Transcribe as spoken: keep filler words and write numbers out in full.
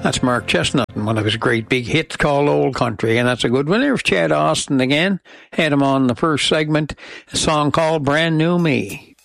That's Mark Chestnut and one of his great big hits called Old Country, and that's a good one. There's Chad Austin again. Had him on the first segment, a song called Brand New Me.